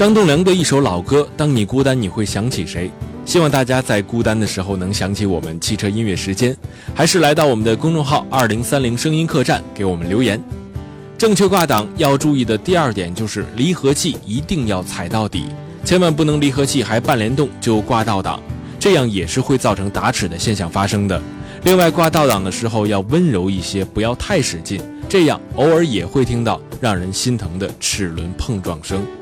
张栋梁的一首老歌《当你孤单你会想起谁》，希望大家在孤单的时候能想起我们汽车音乐时间，还是来到我们的公众号2030声音客栈给我们留言。正确挂档要注意的第二点就是离合器一定要踩到底，千万不能离合器还半联动就挂倒档，这样也是会造成打齿的现象发生的。另外，挂倒档的时候要温柔一些，不要太使劲，这样偶尔也会听到让人心疼的齿轮碰撞声。